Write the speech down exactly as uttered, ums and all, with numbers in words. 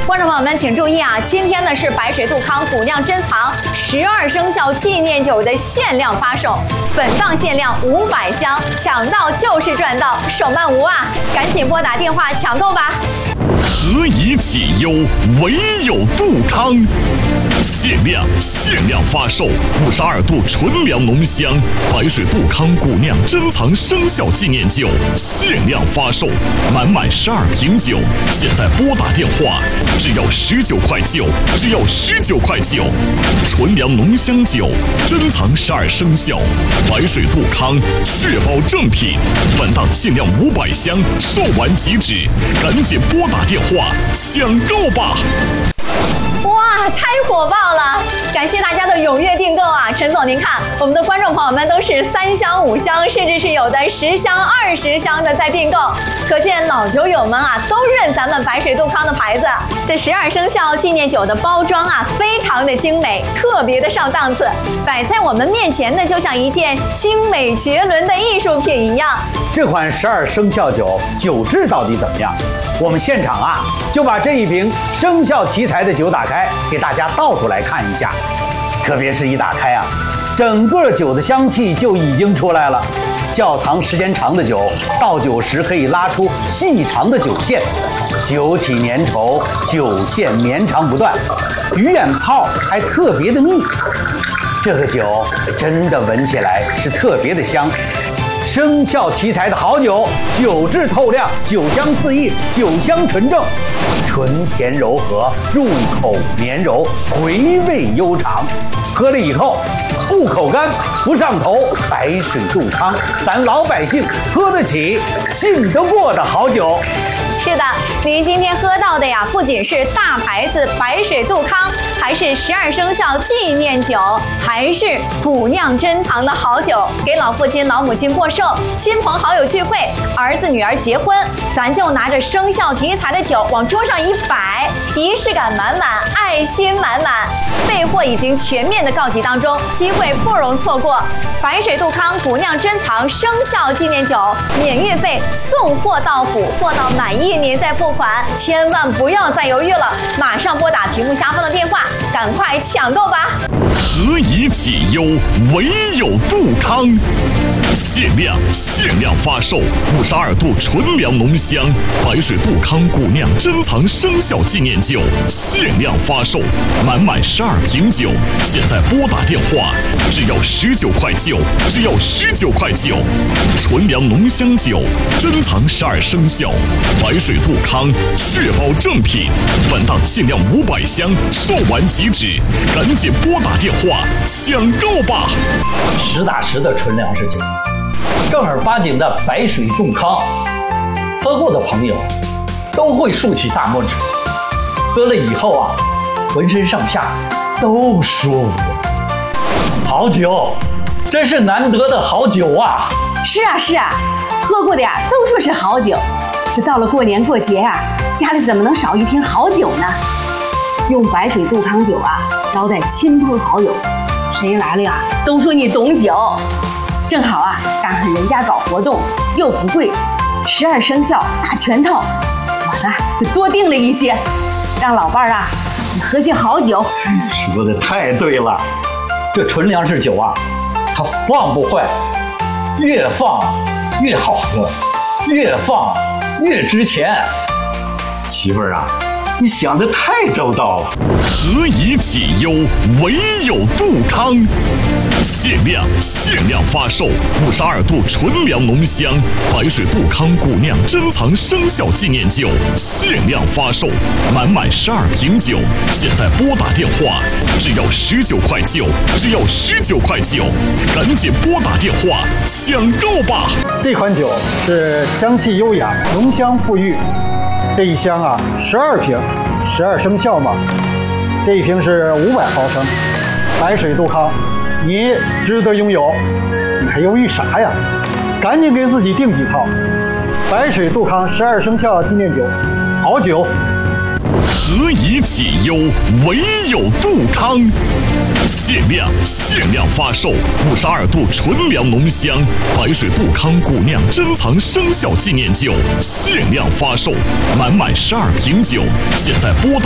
观众朋友们，请注意啊！今天呢是白水杜康古酿珍藏十二生肖纪念酒的限量发售，本档限量五百箱，抢到就是赚到，手慢无啊！赶紧拨打电话抢购吧！ 何以解忧，唯有杜康。限量限量发售五十二度纯粮浓香白水杜康古酿珍藏生肖纪念酒，限量发售，满满十二瓶酒，现在拨打电话，只要十九块九，只要十九块九。纯粮浓香酒，珍藏十二生肖，白水杜康，确保正品。本档限量五百箱，售完即止，赶紧拨打电话抢购吧！ 哇，太火爆了！感谢大家的踊跃订购啊！陈总，您看，我们的观众朋友们都是三箱、五箱，甚至是有的十箱、二十箱的在订购，可见老酒友们啊都认咱们白水杜康的牌子。这十二生肖纪念酒的包装啊，非常的精美，特别的上档次，摆在我们面前呢，就像一件精美绝伦的艺术品一样。 这款十二生肖酒酒质到底怎么样？我们现场啊，就把这一瓶生肖题材的酒打开，给大家倒出来看一下。特别是一打开啊，整个酒的香气就已经出来了。窖藏时间长的酒，倒酒时可以拉出细长的酒线，酒体粘稠，酒线绵长不断，鱼眼泡还特别的密。这个酒真的闻起来是特别的香。生肖题材的好酒，酒质透亮，酒香四溢，酒香纯正，纯甜柔和，入口绵柔，回味悠长。喝了以后不口干不上头，白水杜康，咱老百姓喝得起信得过的好酒。 是的，您今天喝到的呀，不仅是大牌子白水杜康，还是十二生肖纪念酒，还是古酿珍藏的好酒。给老父亲、老母亲过寿，亲朋好友聚会，儿子女儿结婚，咱就拿着生肖题材的酒往桌上一摆，仪式感满满，爱心满满。备货已经全面的告急当中，机会不容错过。白水杜康古酿珍藏生肖纪念酒，免运费，送货到府，货到满意您再付款，千万不要再犹豫了，马上拨打屏幕下方的电话，赶快抢购吧！ 何以解忧，唯有杜康。限量限量发售五十二度纯粮浓香白水杜康古酿珍藏生肖纪念酒，限量发售，满满十二瓶酒，现在拨打电话，只要十九块九，只要十九块九。纯粮浓香酒，珍藏十二生肖，白水杜康，确保正品。本档限量五百箱，售完即止，赶紧拨打电话抢购吧！ 实打实的纯粮食酒，正儿八经的白水杜康，喝过的朋友都会竖起大拇指，喝了以后啊，浑身上下都舒服。好酒，真是难得的好酒啊！ 是啊是啊，喝过的呀都说是好酒，这到了过年过节啊，家里怎么能少一瓶好酒呢？用白水杜康酒啊招待亲朋好友，谁来了呀都说你懂酒。正好啊，赶上人家搞活动，又不贵，十二生肖大全套，我呢就多订了一些，让老伴儿啊你喝些好酒。 说的太对了，这纯粮食酒啊，它放不坏，越放越好喝，越放越值钱。媳妇儿啊，你想的太周到了。 何以解忧，唯有杜康。限量限量发售五十二度纯粮浓香白水杜康古酿珍藏生肖纪念酒，限量发售，满满十二瓶酒，现在拨打电话，只要十九块九，只要十九块九，赶紧拨打电话抢购吧！ 这款酒是香气优雅，浓香馥郁。这一箱啊，十二瓶，十二生肖嘛。这一瓶是五百毫升，白水杜康，你值得拥有，你还犹豫啥呀？赶紧给自己订几套。白水杜康十二生肖纪念酒，好酒。 何以解忧，唯有杜康。限量限量发售五十二度纯粮浓香白水杜康古酿珍藏生肖纪念酒，限量发售，满满十二瓶酒，现在拨打